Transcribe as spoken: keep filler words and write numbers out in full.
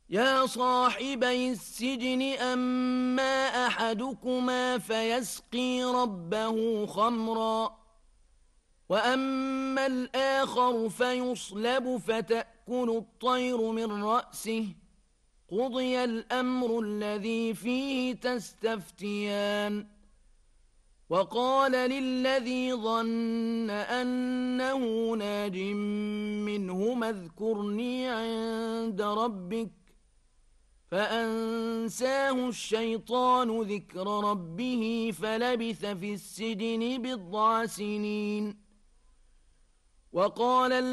يا صاحبي السجن أما أحدكما فيسقي ربه خمرا وأما الآخر فيصلب فتأكل الطير من رأسه قضي الأمر الذي فيه تستفتيان وقال للذي ظن أنه ناج منهما اذكرني عند ربك فأنساه الشيطان ذكر ربه فلبث في السجن بضع سنين وقال